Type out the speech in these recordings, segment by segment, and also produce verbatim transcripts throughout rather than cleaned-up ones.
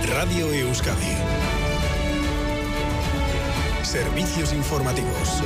Radio Euskadi. Servicios informativos.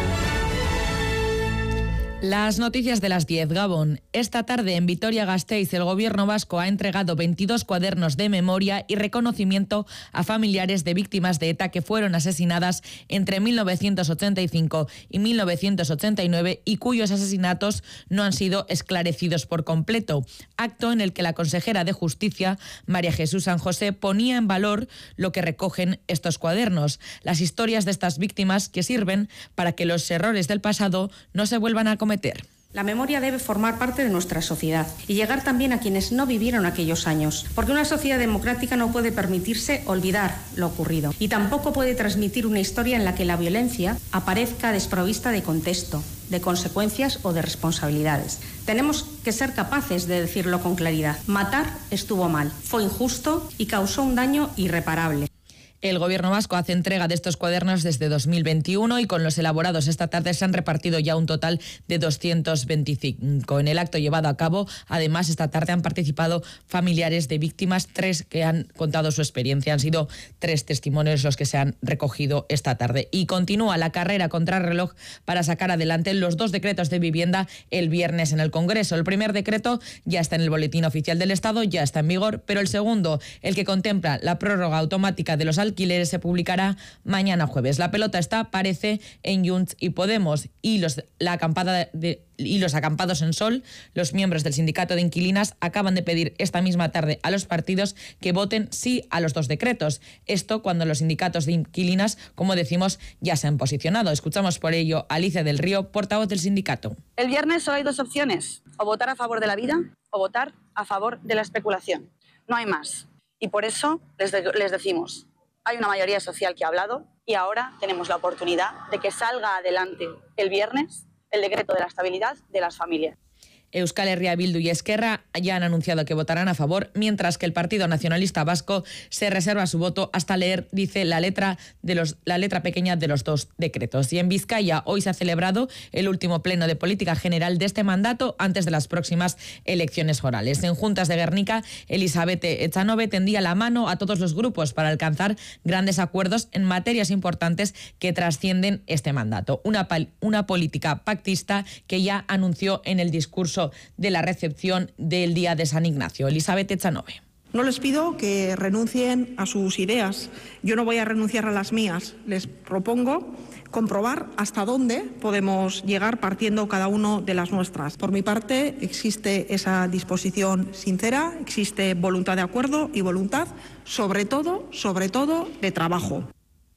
Las noticias de las diez, Gabón. Esta tarde en Vitoria-Gasteiz el gobierno vasco ha entregado veintidós cuadernos de memoria y reconocimiento a familiares de víctimas de ETA que fueron asesinadas entre mil novecientos ochenta y cinco y mil novecientos ochenta y nueve y cuyos asesinatos no han sido esclarecidos por completo. Acto en el que la consejera de Justicia, María Jesús San José, ponía en valor lo que recogen estos cuadernos, las historias de estas víctimas que sirven para que los errores del pasado no se vuelvan a cometer. La memoria debe formar parte de nuestra sociedad y llegar también a quienes no vivieron aquellos años, porque una sociedad democrática no puede permitirse olvidar lo ocurrido y tampoco puede transmitir una historia en la que la violencia aparezca desprovista de contexto, de consecuencias o de responsabilidades. Tenemos que ser capaces de decirlo con claridad. Matar estuvo mal, fue injusto y causó un daño irreparable. El gobierno vasco hace entrega de estos cuadernos desde dos mil veintiuno y con los elaborados esta tarde se han repartido ya un total de doscientos veinticinco. En el acto llevado a cabo, además, esta tarde han participado familiares de víctimas, tres que han contado su experiencia. Han sido tres testimonios los que se han recogido esta tarde. Y continúa la carrera contra reloj para sacar adelante los dos decretos de vivienda el viernes en el Congreso. El primer decreto ya está en el Boletín Oficial del Estado, ya está en vigor, pero el segundo, el que contempla la prórroga automática de los alquileres, se publicará mañana jueves. La pelota está, parece, en Junts y Podemos y los, la acampada de, y los acampados en Sol. Los miembros del sindicato de inquilinas acaban de pedir esta misma tarde a los partidos que voten sí a los dos decretos. Esto cuando los sindicatos de inquilinas, como decimos, ya se han posicionado. Escuchamos por ello a Alicia del Río, portavoz del sindicato. El viernes solo hay dos opciones, o votar a favor de la vida o votar a favor de la especulación. No hay más. Y por eso les, de, les decimos, hay una mayoría social que ha hablado y ahora tenemos la oportunidad de que salga adelante el viernes el decreto de la estabilidad de las familias. Euskal Herria Bildu y Esquerra ya han anunciado que votarán a favor, mientras que el Partido Nacionalista Vasco se reserva su voto hasta leer, dice, la letra de los la letra pequeña de los dos decretos. Y en Vizcaya hoy se ha celebrado el último pleno de política general de este mandato antes de las próximas elecciones forales. En Juntas de Guernica, Elizabeth Echanove tendía la mano a todos los grupos para alcanzar grandes acuerdos en materias importantes que trascienden este mandato. Una, una política pactista que ya anunció en el discurso de la recepción del Día de San Ignacio. Elizabeth Echanove. No les pido que renuncien a sus ideas. Yo no voy a renunciar a las mías. Les propongo comprobar hasta dónde podemos llegar partiendo cada uno de las nuestras. Por mi parte, existe esa disposición sincera, existe voluntad de acuerdo y voluntad, sobre todo, sobre todo, de trabajo.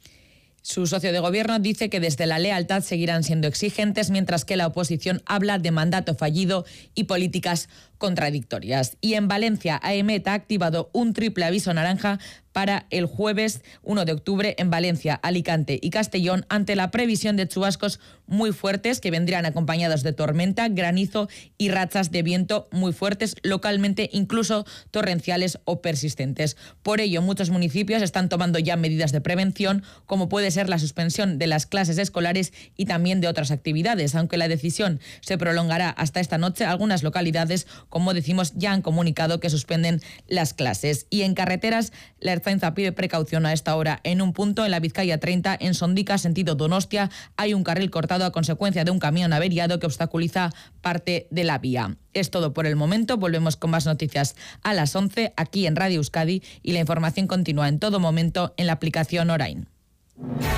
Su socio de gobierno dice que desde la lealtad seguirán siendo exigentes, mientras que la oposición habla de mandato fallido y políticas contradictorias. Y en Valencia, AEMET ha activado un triple aviso naranja para el jueves uno de octubre en Valencia, Alicante y Castellón ante la previsión de chubascos muy fuertes que vendrían acompañados de tormenta, granizo y rachas de viento muy fuertes, localmente incluso torrenciales o persistentes. Por ello, muchos municipios están tomando ya medidas de prevención, como puede ser la suspensión de las clases escolares y también de otras actividades. Aunque la decisión se prolongará hasta esta noche, algunas localidades, como decimos, ya han comunicado que suspenden las clases. Y en carreteras, la Ertzaintza pide precaución a esta hora. En un punto, en la Vizcaya treinta, en Sondica, sentido Donostia, hay un carril cortado a consecuencia de un camión averiado que obstaculiza parte de la vía. Es todo por el momento. Volvemos con más noticias a las once aquí en Radio Euskadi y la información continúa en todo momento en la aplicación Orain.